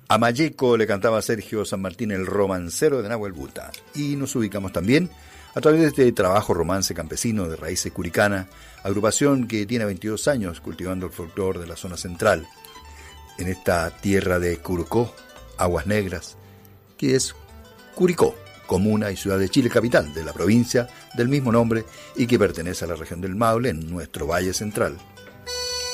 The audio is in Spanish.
A Mayeco le cantaba Sergio San Martín, el romancero de Nahuel Buta. Y nos ubicamos también a través de este trabajo romance campesino de raíces curicana, agrupación que tiene 22 años cultivando el folclore de la zona central, en esta tierra de Curicó, Aguas Negras, que es Curicó, comuna y ciudad de Chile capital, de la provincia del mismo nombre y que pertenece a la región del Maule, en nuestro Valle Central.